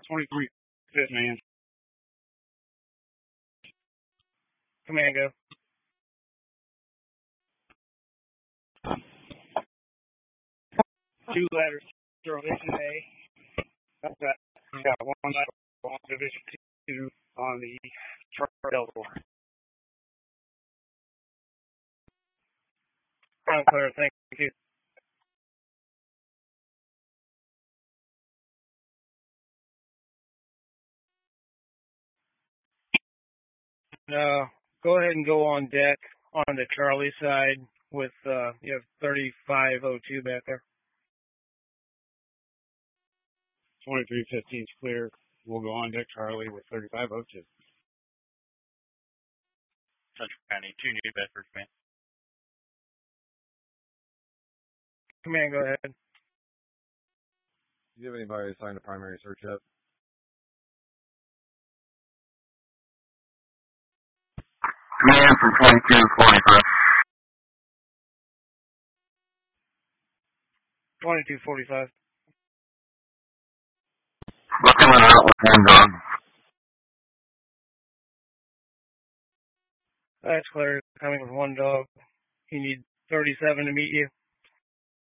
23 fifth man. Command go. Two letters. Division A. Got one letter on Division 2 on the Charlie Delta. I'm clear. Thank you. Go ahead and go on deck on the Charlie side with, you have 3502 back there. 2315 is clear. We'll go on deck Charlie with 3502. Central County, 2 New Bedford, command. Command, go ahead. Do you have anybody assigned a primary search yet? Command from 2245. 2245. We're coming out with one dog. That's clear. Coming with one dog. You need 37 to meet you.